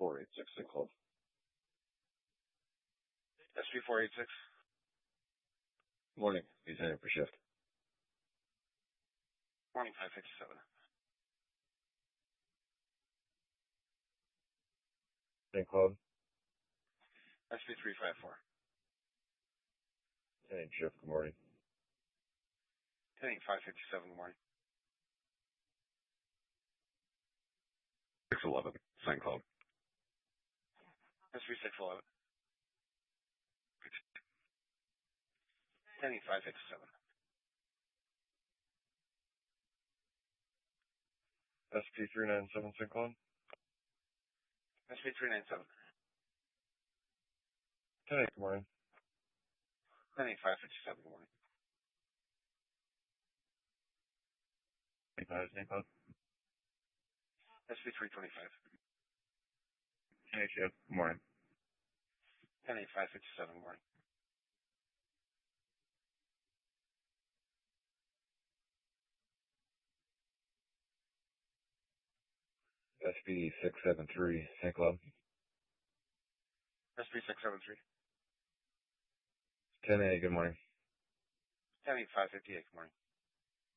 SP486, St. Cloud. SP486. Morning. He's in for shift. Morning, 557. St. Cloud. SP354. 10 shift, good morning. 557, good morning. 611, St. Cloud. SP611. 557. SP397, St. Cloud. SP397. 10 good morning. 557, good morning. 25, St. Cloud. SP325. 10 shift, good morning. 557, good morning. SP673, St. Cloud. SP673. 10A, good morning. 558, good morning.